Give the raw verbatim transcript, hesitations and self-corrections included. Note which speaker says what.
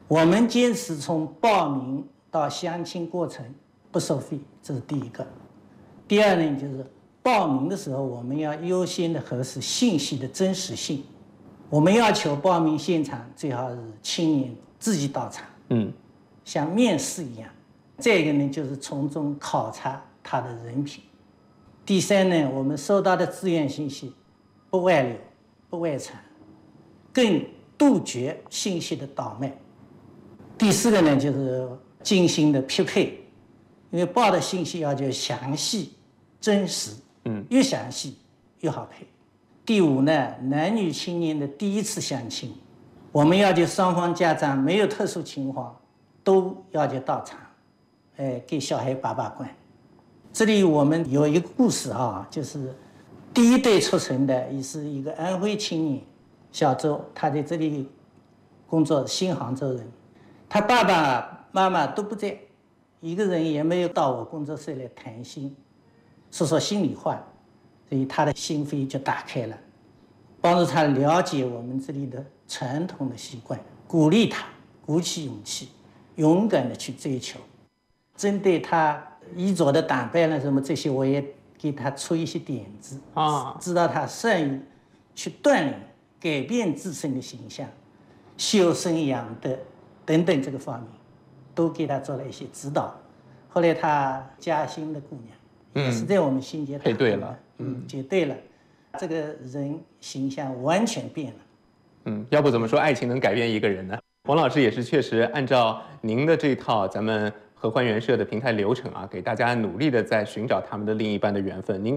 Speaker 1: 我们坚持从报名到相亲过程不收费，这是第一个。第二呢，就是报名的时候，我们要优先的核实信息的真实性。我们要求报名现场最好是青年自己到场，嗯，像面试一样。这个呢，就是从中考察他的人品。第三呢，我们收到的志愿信息不外流、不外传，更杜绝信息的倒卖。第四个呢，就是精心的匹配，因为报的信息要求详细、真实，嗯，越详细越好配。第五呢，男女青年的第一次相亲，我们要求双方家长没有特殊情况，都要求到场，哎，给小孩把把关。这里我们有一个故事啊，就是第一对促成的，也是一个安徽青年小周，他在这里工作，新杭州人，他爸爸妈妈都不在，一个人也没有到我工作室来谈心，说说心里话。所以他的心扉就打开了，帮助他了解我们这里的传统的习惯，鼓励他鼓起勇气，勇敢的去追求。针对他衣着的打扮了什么这些，我也给他出一些点子啊，知道他善于去锻炼、改变自身的形象、修身养德等等这个方面，都给他做了一些指导。后来他嘉兴的姑娘，也是在我们新街
Speaker 2: 配对了。
Speaker 1: 嗯，结对了，这个人形象完全变了。
Speaker 2: 嗯，要不怎么说爱情能改变一个人呢？王老师也是确实按照您的这套咱们合欢园社的平台流程啊，给大家努力的在寻找他们的另一半的缘分。您。